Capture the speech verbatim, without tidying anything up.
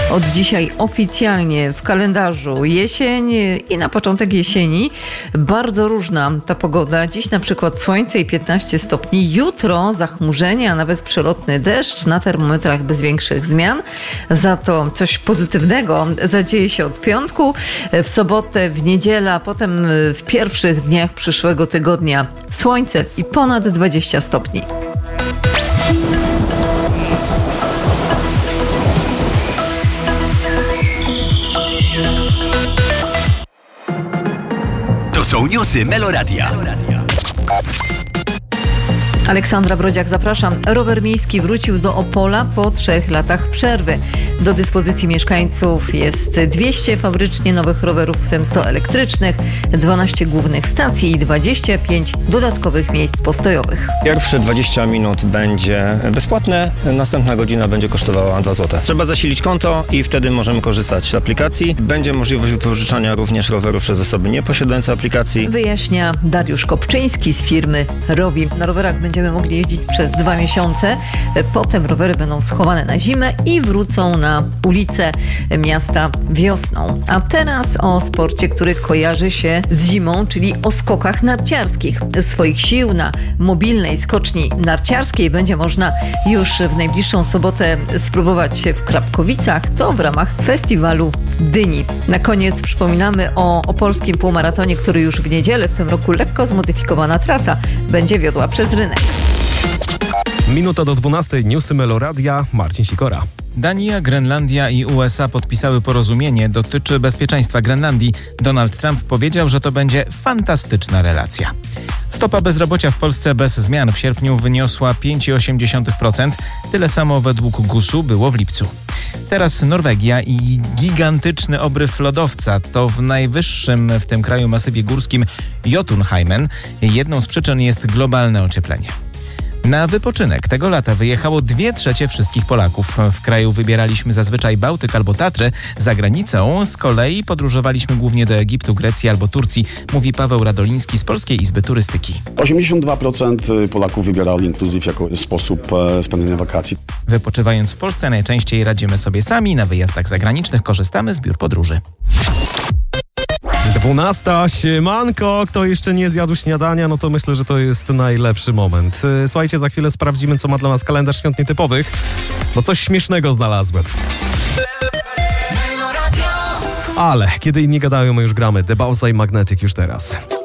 Od dzisiaj oficjalnie w kalendarzu jesień i na początek jesieni bardzo różna ta pogoda. Dziś na przykład słońce i piętnaście stopni. Jutro zachmurzenie, a nawet przelotny deszcz na termometrach bez większych zmian. Za to coś pozytywnego zadzieje się od piątku. W sobotę, w niedzielę, a potem w pierwszych dniach przyszłego tygodnia słońce i ponad dwadzieścia stopni. To są newsy Meloradia. Aleksandra Brodziak, zapraszam. Rower miejski wrócił do Opola po trzech latach przerwy. Do dyspozycji mieszkańców jest dwieście fabrycznie nowych rowerów, w tym sto elektrycznych, dwanaście głównych stacji i dwadzieścia pięć dodatkowych miejsc postojowych. Pierwsze dwadzieścia minut będzie bezpłatne, następna godzina będzie kosztowała dwa złote. Trzeba zasilić konto i wtedy możemy korzystać z aplikacji. Będzie możliwość wypożyczania również rowerów przez osoby nieposiadające aplikacji. Wyjaśnia Dariusz Kopczyński z firmy Rowi. Na rowerach będziemy mogli jeździć przez dwa miesiące. Potem rowery będą schowane na zimę i wrócą na na ulice miasta wiosną. A teraz o sporcie, który kojarzy się z zimą, czyli o skokach narciarskich. Swoich sił na mobilnej skoczni narciarskiej będzie można już w najbliższą sobotę spróbować w Krapkowicach. To w ramach festiwalu Dyni. Na koniec przypominamy o opolskim półmaratonie, który już w niedzielę w tym roku lekko zmodyfikowana trasa będzie wiodła przez rynek. Minuta do dwunastej, newsy Meloradia, Marcin Sikora. Dania, Grenlandia i U S A podpisały porozumienie, dotyczy bezpieczeństwa Grenlandii. Donald Trump powiedział, że to będzie fantastyczna relacja. Stopa bezrobocia w Polsce bez zmian w sierpniu wyniosła pięć przecinek osiem procent. Tyle samo według gusu było w lipcu. Teraz Norwegia i gigantyczny obryw lodowca. To w najwyższym w tym kraju masywie górskim Jotunheimen. Jedną z przyczyn jest globalne ocieplenie. Na wypoczynek tego lata wyjechało dwie trzecie wszystkich Polaków. W kraju wybieraliśmy zazwyczaj Bałtyk albo Tatry. Za granicą z kolei podróżowaliśmy głównie do Egiptu, Grecji albo Turcji, mówi Paweł Radoliński z Polskiej Izby Turystyki. osiemdziesiąt dwa procent Polaków wybierało inclusive jako sposób spędzenia wakacji. Wypoczywając w Polsce najczęściej radzimy sobie sami. Na wyjazdach zagranicznych korzystamy z biur podróży. Dwunasta, siemanko, kto jeszcze nie zjadł śniadania, no to myślę, że to jest najlepszy moment. Słuchajcie, za chwilę sprawdzimy, co ma dla nas kalendarz świąt nietypowych, bo coś śmiesznego znalazłem. Ale kiedy inni gadają, my już gramy. The Bauza i Magnetic już teraz.